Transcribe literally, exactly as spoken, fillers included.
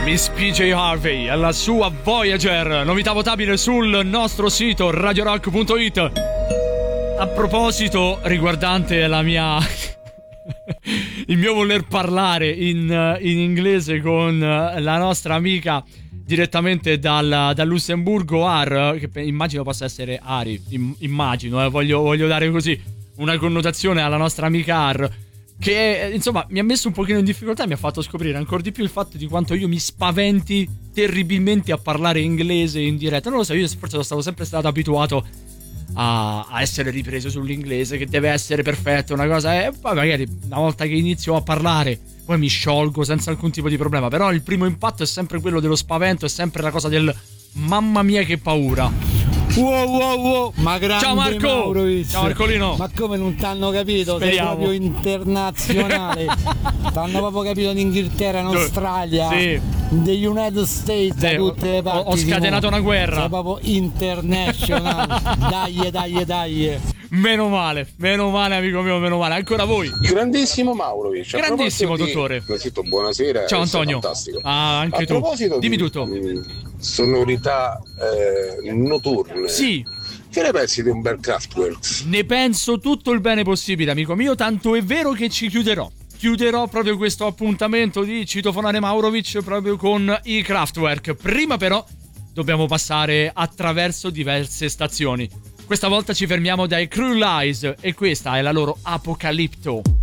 Miss P J Harvey e la sua Voyager, novità votabile sul nostro sito radio rock punto it. A proposito, riguardante la mia il mio voler parlare in, in inglese con la nostra amica direttamente dal, dal Lussemburgo, Ar, che immagino possa essere Ari, immagino, eh, voglio, voglio dare così una connotazione alla nostra amica Ar, che insomma mi ha messo un pochino in difficoltà e mi ha fatto scoprire ancora di più il fatto di quanto io mi spaventi terribilmente a parlare inglese in diretta. Non lo so, io forse sono sempre stato abituato a, a essere ripreso sull'inglese, che deve essere perfetto, una cosa, e poi magari una volta che inizio a parlare poi mi sciolgo senza alcun tipo di problema, però il primo impatto è sempre quello dello spavento, è sempre la cosa del mamma mia che paura. Wow wow wow, ma grande. Ciao Marco. Maurovic. Ciao Marcolino. Ma come non t'hanno capito? Speriamo. Sei proprio internazionale. T'hanno proprio capito in Inghilterra, in Australia, sì, negli United States, sì, da tutte le parti. Ho, ho scatenato una guerra. Sei proprio international. Dai, dai, dai. Meno male, meno male amico mio, meno male. Ancora voi. Grandissimo Maurovic. Grandissimo di, dottore. Innanzitutto buonasera. Ciao Antonio. Fantastico. Ah, anche A tu. proposito Dimmi di, tutto. Mh, sonorità eh, notturne. Sì. Che ne pensi di un bel Kraftwerk? Ne penso tutto il bene possibile, amico mio, tanto è vero che ci chiuderò. Chiuderò proprio questo appuntamento di Citofonare Maurovic proprio con i Kraftwerk. Prima però dobbiamo passare attraverso diverse stazioni. Questa volta ci fermiamo dai Cruel Eyes e questa è la loro Apocalipto.